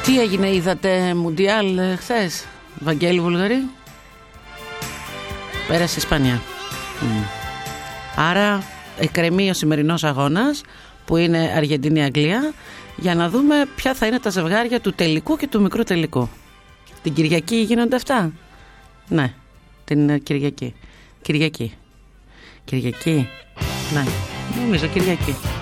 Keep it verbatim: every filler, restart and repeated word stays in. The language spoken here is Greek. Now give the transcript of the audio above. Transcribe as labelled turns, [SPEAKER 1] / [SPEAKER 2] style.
[SPEAKER 1] Τι έγινε, είδατε Μουντιάλ χθες, Βαγγέλη Βουλγαρή? Πέρασε η Ισπανία. Mm. Άρα εκκρεμεί ο σημερινός αγώνας, που είναι Αργεντινή-Αγγλία, για να δούμε ποια θα είναι τα ζευγάρια του τελικού και του μικρού τελικού. Την Κυριακή γίνονται αυτά? Ναι, την Κυριακή. Κυριακή. Κυριακή. Ναι, νομίζω Κυριακή.